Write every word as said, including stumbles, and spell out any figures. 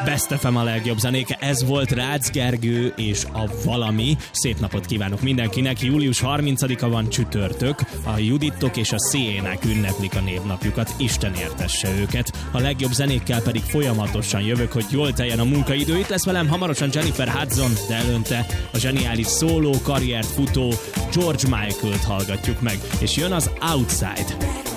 Best ef em a legjobb zenéke, ez volt Rácz Gergő és a Valami. Szép napot kívánok mindenkinek, július harmincadika van, csütörtök, a Judittok és a Sziénák ünneplik a névnapjukat, Isten értesse őket. A legjobb zenékkel pedig folyamatosan jövök, hogy jól teljen a munkaidő. Itt lesz velem hamarosan Jennifer Hudson, de előtte a zseniális szóló, karriert futó George Michael-t hallgatjuk meg, és jön az Outside.